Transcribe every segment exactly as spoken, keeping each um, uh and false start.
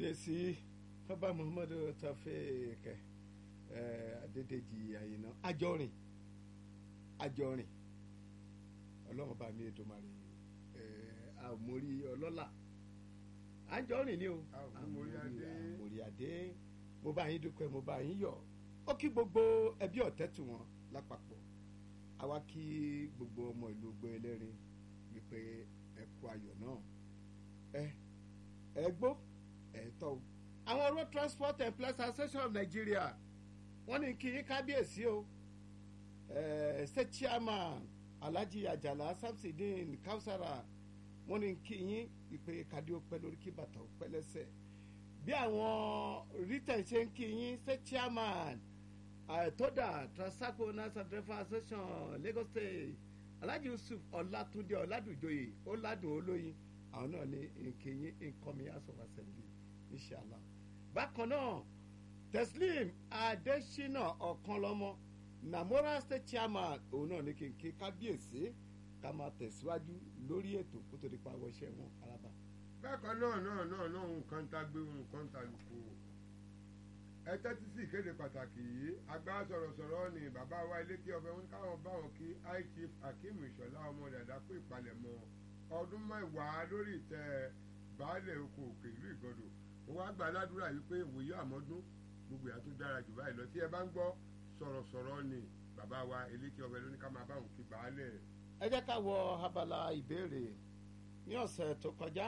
kábíyèsí bàbá muhammadu Taofeek Adédèjì Àyìnà àjọrìn àjọrìn ọlọ́run bá mi Èdùmàrè àmórí ọlọ́lá àjọrìn ni o àmórí adé mo bá yín dúpẹ́ mo bá yín yọ̀ ó kí gbogbo ẹbí ọ̀tẹ́tù wọn lápapọ̀ àwa kí gbogbo ọmọ ìlú Ògbó Ẹlẹ́rìn wípé ẹ kú ayọ̀ náà ẹ ẹ gbọ́ ẹ tọ́ o. àwọn road transport employees association of Nigeria wọ́n ní kí yín kábíyèsí o state chairman Alhaji Ajala Samsudeen Kausara wọ́n ní kí yín ìpè kàdí ó pẹ́ lórí kí bàtà ó pẹ́ lẹ́sẹ̀ bí àwọn retail ṣe ń kí yín state chairman Toda Transaco Owners and Drivers Association Lagos State Alhaji Yusuf Ọlátúndé Ọládùjọyè Ọládùn Olóyin àwọn náà ní nkìyín incoming House of Assembly inshallah. bákan náà Teslim Adesina Ọ̀kanlọ́mọ Namora State Chairman òun náà ní kìnkìn kábíyèsí ká máa tẹ̀síwájú lórí ètò kó tó di pa àwọ̀ṣẹ́ wọn alábà. bákan náà náà náà náà nǹkan tá gbé nǹkan tá lùkù ẹ tẹ́tí sí ìkéde pàtàkì yìí agbára sọ̀rọ̀sọ̀rọ̀ ni bàbá wa Ilékè Ọ̀fẹ́ wọn káwọn báwọn kí high chief Akeem Ìṣọ̀lá ọmọ dàda kó ìpalẹ̀mọ́ ọdún mẹ́wàá lórí ìtẹ́ baálé oko òkè ìlú Ìgàndò mo wá gbà ládùúrà yìí pé ìwòye àmọ́dún gbogbo ìyá tó dára jù báyìí lọ tí ẹ bá ń gbọ́ sọ̀rọ̀sọ̀rọ̀ ni bàbá wa Ilékè Ọ̀fẹ́ ló ní ká máa báwọn kí baálé. ẹ jẹ́ ká wọ abala ìbéèrè ní ọ̀sẹ̀ tó kọjá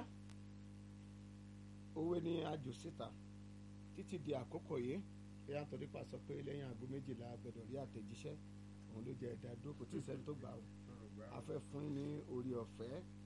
òwe ni àjò síta títí di àkókò yìí bóyá nítorí pa sọ pé lẹ́yìn aago méjìlá gbọ́dọ̀ rí àtẹ̀jíṣẹ́ òun ló jẹ́ ẹ̀dá dúró kò tí ì sẹ́ni tó gbà ó a fẹ́ fún ní orí ọ̀fẹ́